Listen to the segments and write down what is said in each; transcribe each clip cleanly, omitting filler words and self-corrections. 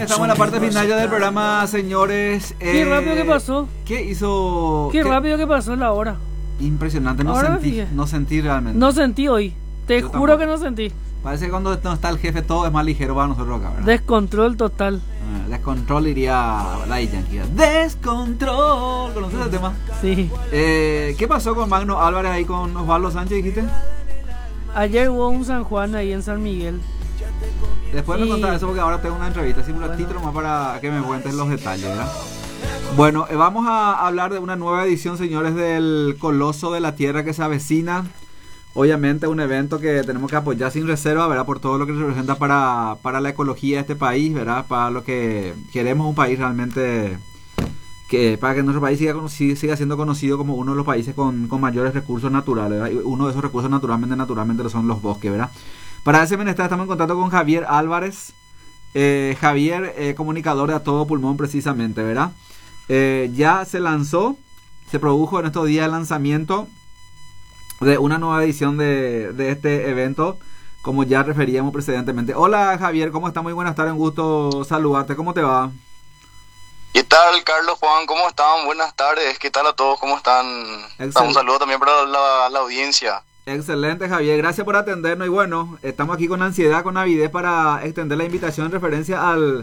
estamos en la parte final ya del programa, señores. Qué rápido que pasó. ¿Qué hizo? Qué rápido que pasó la hora. Impresionante, no sentí realmente. No sentí hoy. Te juro que no sentí. Parece que cuando no está el jefe todo es más ligero para nosotros acá, ¿verdad? Descontrol total. Descontrol iría la Yankee. Descontrol. ¿Conoces el tema? Sí. ¿Qué pasó con Magno Álvarez ahí con Osvaldo Sánchez, dijiste? Ayer hubo un San Juan ahí en San Miguel. Después me contás eso porque ahora tengo una entrevista, así un ratito nomás para que me cuentes los detalles, ¿verdad? Bueno, vamos a hablar de una nueva edición, señores, del Coloso de la Tierra que se avecina. Obviamente un evento que tenemos que apoyar sin reserva, ¿verdad? Por todo lo que representa para la ecología de este país, ¿verdad? Para lo que queremos un país realmente, para que nuestro país siga siendo conocido como uno de los países con mayores recursos naturales, ¿verdad? Y uno de esos recursos naturalmente son los bosques, ¿verdad? Para ese menester estamos en contacto con Javier Álvarez. Javier, comunicador de A Todo Pulmón precisamente, ¿verdad? Ya se produjo en estos días el lanzamiento de una nueva edición de este evento, como ya referíamos precedentemente. Hola Javier, ¿cómo estás? Muy buenas tardes, un gusto saludarte, ¿cómo te va? ¿Qué tal, Carlos, Juan? ¿Cómo están? Buenas tardes, ¿qué tal a todos? ¿Cómo están? Un saludo también para la audiencia. Excelente, Javier, gracias por atendernos. Y bueno, estamos aquí con ansiedad, con avidez para extender la invitación en referencia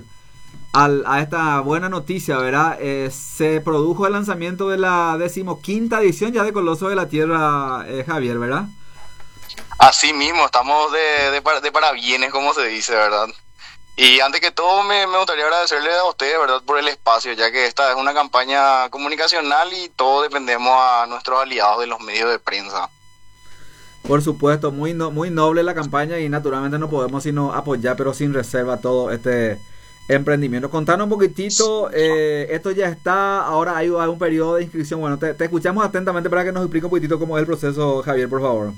a esta buena noticia, ¿verdad? Se produjo el lanzamiento de la 15ª edición ya de Coloso de la Tierra, Javier, ¿verdad? Así mismo, estamos de parabienes, como se dice, ¿verdad? Y antes que todo me gustaría agradecerle a ustedes, ¿verdad?, por el espacio, ya que esta es una campaña comunicacional y todos dependemos a nuestros aliados de los medios de prensa. Por supuesto, muy noble la campaña y naturalmente no podemos sino apoyar, pero sin reserva, todo este emprendimiento. Contanos un poquitito, esto ya está, ahora hay un periodo de inscripción. Bueno, te escuchamos atentamente para que nos explique un poquitito cómo es el proceso, Javier, por favor.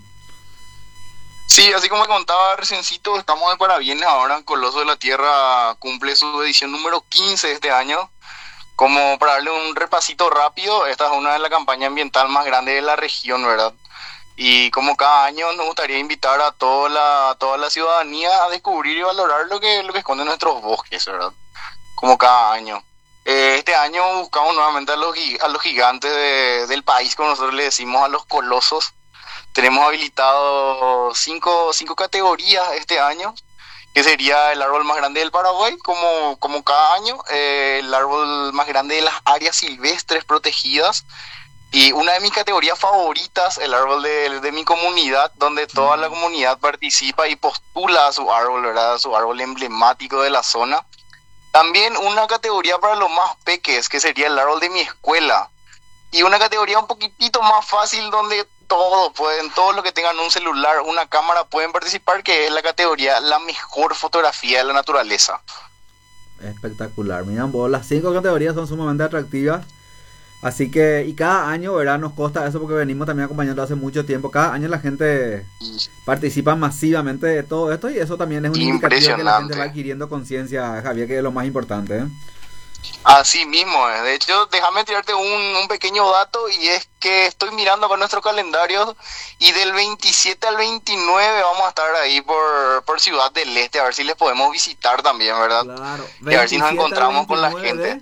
Sí, así como contaba reciencito, estamos de parabienes ahora. Coloso de la Tierra cumple su edición número 15 este año. Como para darle un repasito rápido, esta es una de las campañas ambientales más grandes de la región, ¿verdad? Y como cada año nos gustaría invitar a toda la ciudadanía a descubrir y valorar lo que esconden nuestros bosques, ¿verdad? Como cada año. Este año buscamos nuevamente a los gigantes del país, como nosotros le decimos, a los colosos. Tenemos habilitado cinco categorías este año, que sería el árbol más grande del Paraguay, como cada año, el árbol más grande de las áreas silvestres protegidas, y una de mis categorías favoritas, el árbol de mi comunidad, donde toda la comunidad participa y postula a su árbol, ¿verdad? Su árbol emblemático de la zona. También una categoría para los más peques, que sería el árbol de mi escuela. Y una categoría un poquitito más fácil, donde todos los que tengan un celular, una cámara, pueden participar, que es la categoría la mejor fotografía de la naturaleza. Espectacular, miren vos, las 5 categorías son sumamente atractivas. Así que, y cada año, ¿verdad? Nos consta eso porque venimos también acompañando hace mucho tiempo. Cada año la gente participa masivamente de todo esto y eso también es un indicativo que la gente va adquiriendo conciencia, Javier, que es lo más importante, ¿eh? Así mismo es. De hecho, déjame tirarte un pequeño dato, y es que estoy mirando con nuestro calendario y del 27 al 29 vamos a estar ahí por Ciudad del Este, a ver si les podemos visitar también, ¿verdad? Claro. Y a ver si nos encontramos con la gente.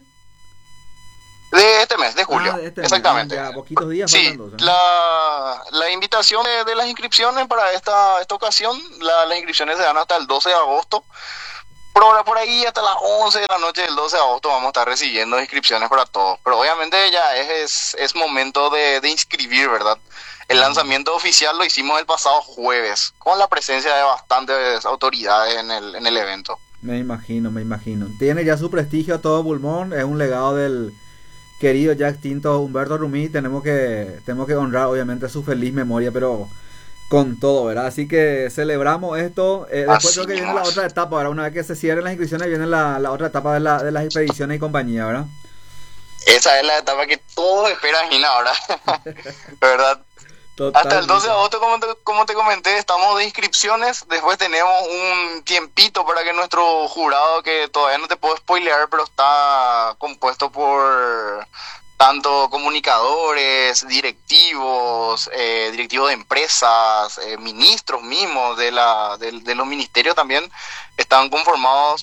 De este mes, de julio, exactamente. Ya, poquitos días sí, faltan, la invitación de las inscripciones para esta ocasión, las inscripciones se dan hasta el 12 de agosto. Por ahí hasta las 11 de la noche del 12 de agosto vamos a estar recibiendo inscripciones para todos. Pero obviamente ya es momento de inscribir, ¿verdad? El lanzamiento oficial lo hicimos el pasado jueves, con la presencia de bastantes autoridades en el evento. Me imagino. Tiene ya su prestigio a todo pulmón, es un legado del querido ya extinto Humberto Rumí. Tenemos que honrar obviamente su feliz memoria, pero con todo, ¿verdad? Así que celebramos esto. Después creo que viene la otra etapa, ¿verdad? Una vez que se cierren las inscripciones viene la otra etapa de las expediciones y compañía, ¿verdad? Esa es la etapa que todos esperan, Gina, ahora. ¿Verdad? Totalmente. Hasta el 12 de agosto, como te comenté, estamos de inscripciones. Después tenemos un tiempito para que nuestro jurado, que todavía no te puedo spoilear, pero está compuesto por tanto comunicadores, directivos, directivos de empresas, ministros mismos de los ministerios también están conformados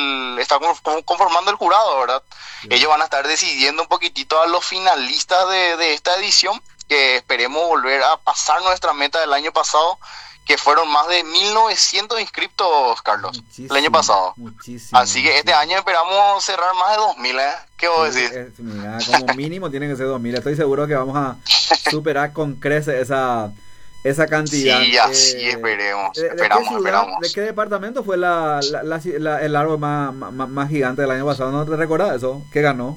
conformando el jurado, ¿verdad? Sí. Ellos van a estar decidiendo un poquitito a los finalistas de esta edición, que esperemos volver a pasar nuestra meta del año pasado, que fueron más de 1.900 inscriptos, Carlos, el año pasado. Así que este año esperamos cerrar más de 2.000, ¿eh? ¿Qué vos decís? Mira, como mínimo tienen que ser 2.000. Estoy seguro que vamos a superar con creces esa cantidad. Sí, así esperemos. Esperamos. ¿De qué departamento fue el árbol más gigante del año pasado? ¿No te recuerdas eso? ¿Qué ganó?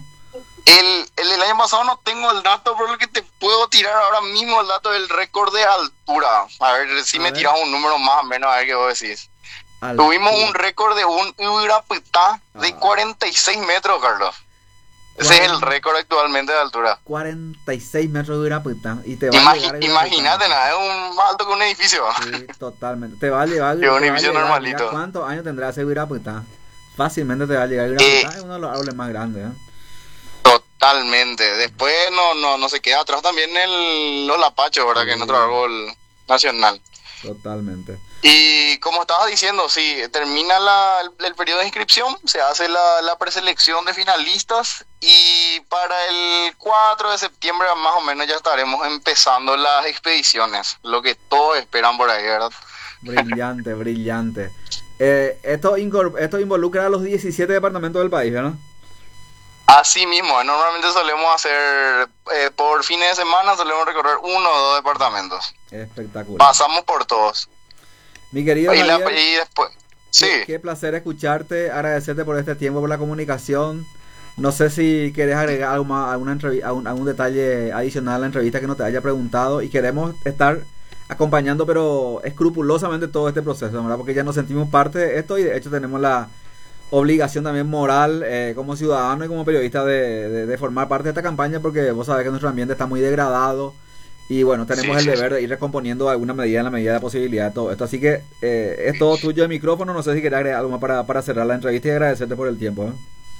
El año pasado no tengo el dato, pero lo que te puedo tirar ahora mismo el dato del récord de altura. A ver si me tiras un número más o menos, a ver qué vos decís. Tuvimos un récord de un Uirapitá de 46 metros, Carlos. Ese es el récord actualmente de altura. 46 metros de Uirapitá. Imagínate, nada, es más alto que un edificio. Sí, totalmente. Te va a llevar. Es un edificio normalito. Mira, ¿cuántos años tendrá ese Uirapitá? Fácilmente te va a llegar. Uirapitá es uno de los árboles más grandes, ¿eh? Totalmente. Después no se queda atrás también los lapachos, ¿verdad? Sí. Que es otro árbol nacional. Totalmente. Y como estabas diciendo, sí, termina el periodo de inscripción, se hace la preselección de finalistas y para el 4 de septiembre más o menos ya estaremos empezando las expediciones, lo que todos esperan por ahí, ¿verdad? Brillante. Esto involucra a los 17 departamentos del país, ¿verdad? Así mismo, normalmente solemos hacer, por fines de semana solemos recorrer 1 o 2 departamentos. Espectacular. Pasamos por todos. Mi querido Javier, y después, sí. Qué placer escucharte, agradecerte por este tiempo, por la comunicación. No sé si querés agregar algún detalle adicional a la entrevista que no te haya preguntado, y queremos estar acompañando pero escrupulosamente todo este proceso, ¿verdad? Porque ya nos sentimos parte de esto y de hecho tenemos la obligación también moral como ciudadano y como periodista de formar parte de esta campaña, porque vos sabés que nuestro ambiente está muy degradado y bueno, tenemos el deber de ir recomponiendo alguna medida en la medida de posibilidad de todo esto, así que es todo tuyo el micrófono. No sé si querés agregar algo más para cerrar la entrevista y agradecerte por el tiempo, ¿eh?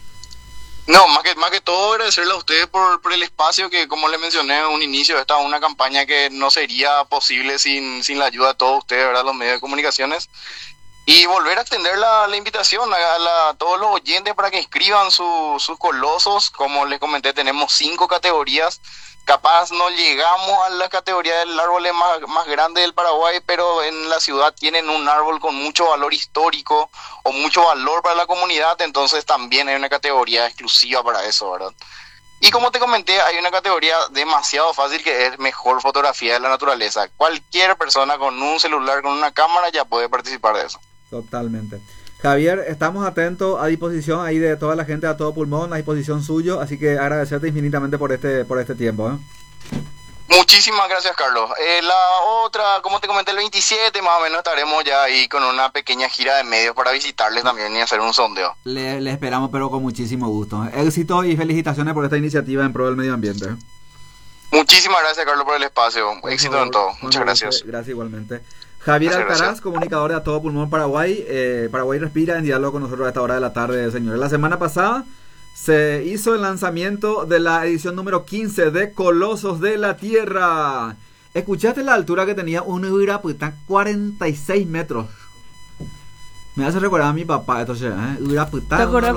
No, más que todo agradecerle a ustedes por el espacio, que como les mencioné en un inicio, esta es una campaña que no sería posible sin la ayuda de todos ustedes, ¿verdad? Los medios de comunicaciones. Y volver a extender la invitación a todos los oyentes para que inscriban sus colosos. Como les comenté, tenemos 5 categorías. Capaz no llegamos a la categoría del árbol más grande del Paraguay, pero en la ciudad tienen un árbol con mucho valor histórico o mucho valor para la comunidad, entonces también hay una categoría exclusiva para eso, ¿verdad? Y como te comenté, hay una categoría demasiado fácil que es mejor fotografía de la naturaleza. Cualquier persona con un celular, con una cámara, ya puede participar de eso. Totalmente. Javier, estamos atentos, a disposición ahí de toda la gente a todo pulmón, a disposición suyo, así que agradecerte infinitamente por este tiempo, ¿eh? Muchísimas gracias, Carlos. La otra, como te comenté, el 27 más o menos estaremos ya ahí con una pequeña gira de medios para visitarles también y hacer un sondeo. Le esperamos, pero con muchísimo gusto. Éxito y felicitaciones por esta iniciativa en pro del medio ambiente. Muchísimas gracias, Carlos, por el espacio. Éxito en todo. Muchas gracias. Gracias igualmente. Javier Alcaraz, comunicador de A Todo Pulmón Paraguay. Paraguay Respira, en diálogo con nosotros a esta hora de la tarde, señores. La semana pasada se hizo el lanzamiento de la edición número 15 de Colosos de la Tierra. ¿Escuchaste la altura que tenía un Uirapitá? 46 metros. Me hace recordar a mi papá esto, Uirapitá. ¿Te acuerdas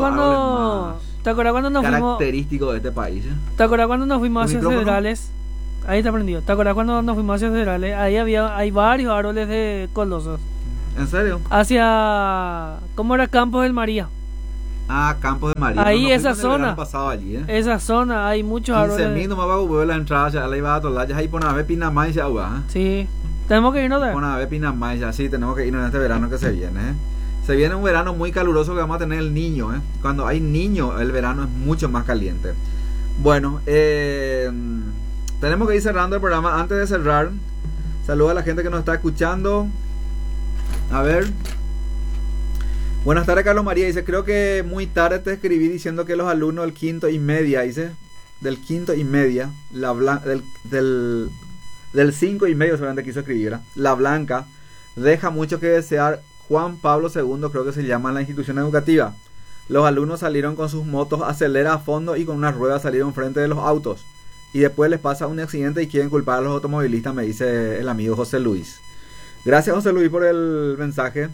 cuando nos fuimos? Característico de este país. ¿Te acuerdas cuando nos fuimos hacia Cedrales? Ahí está prendido. ¿Te acuerdas cuando nos fuimos hacia Cedrales? Ahí hay varios árboles de colosos. ¿En serio? ¿Cómo era? Campos del María. Ah, Campos de María. Ahí esa zona. Allí, ¿eh? Esa zona hay muchos árboles. 15.000 nomás va a volver la entrada, ya la iba a tolar, ya ahí por una vez Pinamay ya va. Sí. Tenemos que irnos de. Por una vez Pinamay ya, sí, tenemos que irnos en este verano que se viene, ¿eh? Se viene un verano muy caluroso que vamos a tener el Niño, ¿eh? Cuando hay Niño, el verano es mucho más caliente. Bueno, tenemos que ir cerrando el programa. Antes de cerrar, saludo a la gente que nos está escuchando. A ver. Buenas tardes, Carlos María. Dice, creo que muy tarde te escribí diciendo que los alumnos del quinto y media, dice, del quinto y media, del 5 y medio seguramente quiso escribir, ¿verdad? La Blanca deja mucho que desear. Juan Pablo II, creo que se llama la institución educativa. Los alumnos salieron con sus motos, acelera a fondo y con unas ruedas salieron frente de los autos. Y después les pasa un accidente y quieren culpar a los automovilistas, me dice el amigo José Luis. Gracias, José Luis, por el mensaje.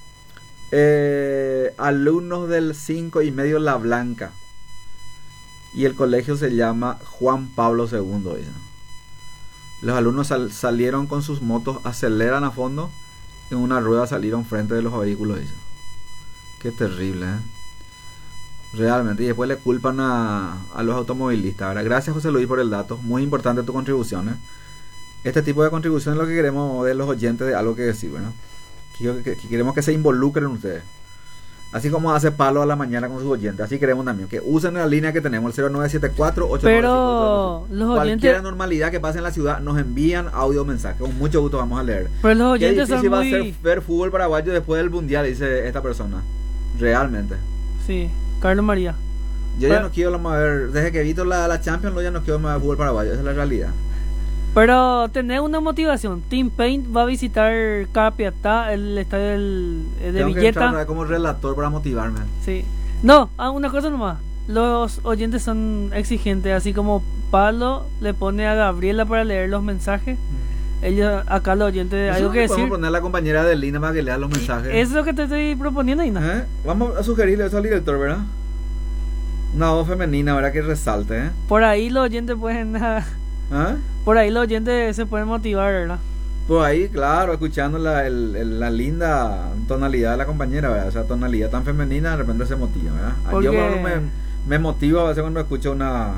Alumnos del 5 y medio La Blanca. Y el colegio se llama Juan Pablo II. Dice. Los alumnos salieron con sus motos, aceleran a fondo. En una rueda salieron frente de los vehículos. Dice. Qué terrible, realmente. Y después le culpan a los automovilistas, ¿verdad? Gracias, José Luis, por el dato. Muy importante tu contribución. Este tipo de contribución es lo que queremos de los oyentes, de algo que decir, ¿verdad? Que queremos que se involucren ustedes. Así como hace Palo a la mañana con sus oyentes, así queremos también que usen la línea que tenemos, el 0974-895. Pero los oyentes, cualquier normalidad que pase en la ciudad, nos envían audio o mensaje. Con mucho gusto vamos a leer. Pero los oyentes qué difícil son va a ser ver fútbol paraguayo después del mundial, dice esta persona. Realmente. Sí, Carlos María. Yo ya no quiero más ver, desde que he visto la Champions, ya no quiero más ver fútbol paraguayo, esa es la realidad. Pero tener una motivación. Team Paint va a visitar Capiatá, el estadio de Tengo Villeta. Que entrar como relator para motivarme. Sí. No, una cosa nomás. Los oyentes son exigentes, así como Pablo le pone a Gabriela para leer los mensajes. Ella, acá los oyentes, algo que decir. Podemos poner a la compañera de Lina para que lea los mensajes. Eso es lo que te estoy proponiendo, Ina. Vamos a sugerirle eso al director, ¿verdad? Una voz femenina, ¿verdad? Que resalte, Por ahí los oyentes pueden... Por ahí los oyentes se pueden motivar, ¿verdad? Por ahí, claro, escuchando la linda tonalidad de la compañera, ¿verdad? Esa tonalidad tan femenina, de repente se motiva, ¿verdad? Porque... Yo me motivo a veces cuando escucho una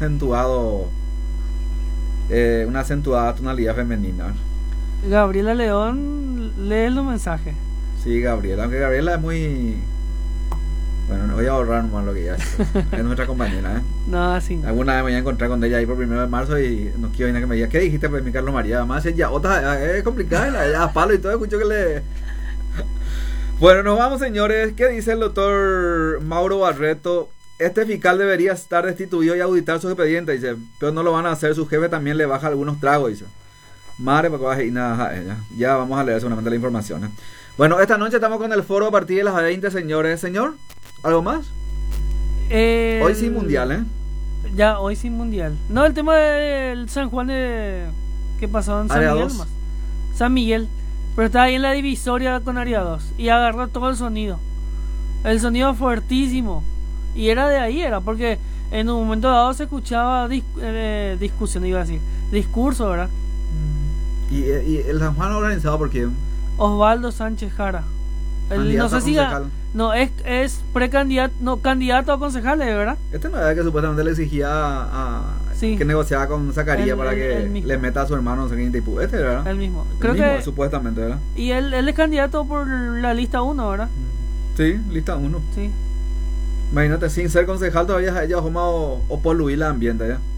acentuada tonalidad femenina. Gabriela León lee los mensajes. Sí, Gabriela, aunque Gabriela es muy... Bueno, no voy a ahorrar nomás lo que ya es nuestra compañera, No, así no. Alguna vez me voy a encontrar con ella ahí por 1 de marzo y no quiero ir a que me diga, ¿qué dijiste, pues, mi Carlos María? Además, ya otra, es complicada, ya Palo y todo, escucho que le... Bueno, nos vamos, señores. ¿Qué dice el doctor Mauro Barreto? Este fiscal debería estar destituido y auditar sus expedientes, dice, pero no lo van a hacer, su jefe también le baja algunos tragos, dice. Madre, porque vas a ir nada, ya vamos a leer seguramente la información, Bueno, esta noche estamos con el foro a partir de las 20, señores. Señor, ¿algo más? Hoy sin mundial, Ya, hoy sin mundial. No, el tema del San Juan que pasó en San Miguel más. San Miguel. Pero estaba ahí en la divisoria con Área 2 y agarró todo el sonido. El sonido fuertísimo. Y era de ahí, porque en un momento dado se escuchaba discusión, iba a decir. Discurso, ¿verdad? ¿Y el San Juan organizado por quién? Osvaldo Sánchez Jara. No sé si no es precandidato, no, candidato a concejales, ¿verdad? Este no era que supuestamente le exigía que negociaba con Zacarías para que le meta a su hermano, no sé qué, este, ¿verdad? El mismo. Creo que supuestamente, ¿verdad? Y él es candidato por la lista 1, ¿verdad? Sí, lista 1. Sí. Imagínate, sin ser concejal todavía ella o poluir el ambiente, ¿ya?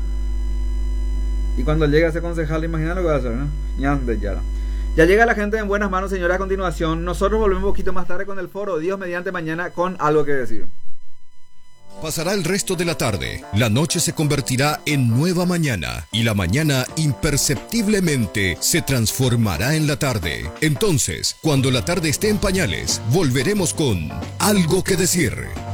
Y cuando llegue a ser concejal, imagina lo que va a hacer, ¿no? Ya llega la gente en buenas manos, señora. A continuación, nosotros volvemos un poquito más tarde con el foro, Dios mediante, mañana con algo que decir. Pasará el resto de la tarde, la noche se convertirá en nueva mañana y la mañana imperceptiblemente se transformará en la tarde. Entonces, cuando la tarde esté en pañales, volveremos con algo que decir.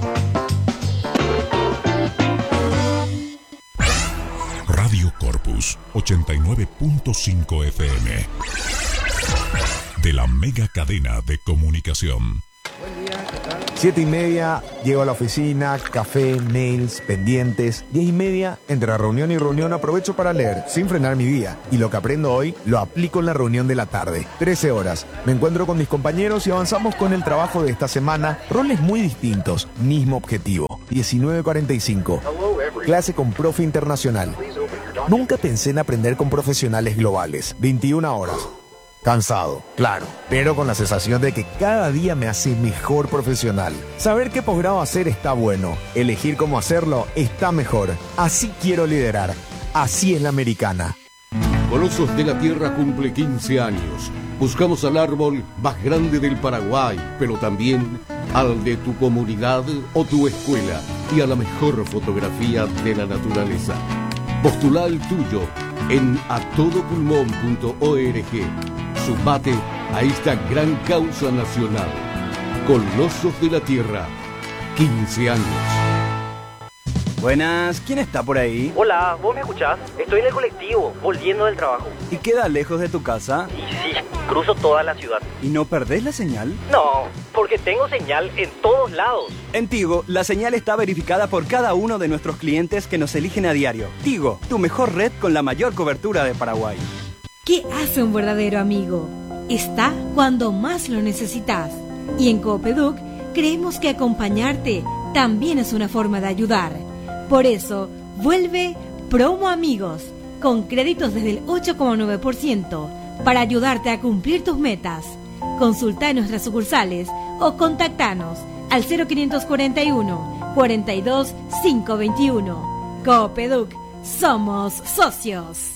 Radio Corpus 89.5 FM de la mega cadena de comunicación. Buen día, ¿qué tal? 7:30, llego a la oficina, café, mails, pendientes. 10:30, entre reunión y reunión aprovecho para leer, sin frenar mi día. Y lo que aprendo hoy, lo aplico en la reunión de la tarde. 13 horas, me encuentro con mis compañeros y avanzamos con el trabajo de esta semana. Roles muy distintos, mismo objetivo. 19:45, clase con profe internacional. Nunca pensé en aprender con profesionales globales. 21 horas. Cansado, claro, pero con la sensación de que cada día me hace mejor profesional. Saber qué posgrado hacer está bueno, elegir cómo hacerlo está mejor. Así quiero liderar, así es la americana. Colosos de la Tierra cumple 15 años. Buscamos al árbol más grande del Paraguay, pero también al de tu comunidad o tu escuela y a la mejor fotografía de la naturaleza. Postula el tuyo en atodopulmón.org. Sumate a esta gran causa nacional. Colosos de la Tierra. 15 años. Buenas, ¿quién está por ahí? Hola, ¿vos me escuchás? Estoy en el colectivo, volviendo del trabajo. ¿Y queda lejos de tu casa? Y sí, cruzo toda la ciudad. ¿Y no perdés la señal? No, porque tengo señal en todos lados. En Tigo, la señal está verificada por cada uno de nuestros clientes que nos eligen a diario. Tigo, tu mejor red con la mayor cobertura de Paraguay. ¿Qué hace un verdadero amigo? Está cuando más lo necesitas. Y en Coopeduc creemos que acompañarte también es una forma de ayudar. Por eso, vuelve Promo Amigos, con créditos desde el 8,9% para ayudarte a cumplir tus metas. Consulta en nuestras sucursales o contactanos al 0541 42 521. Coopeduc, somos socios.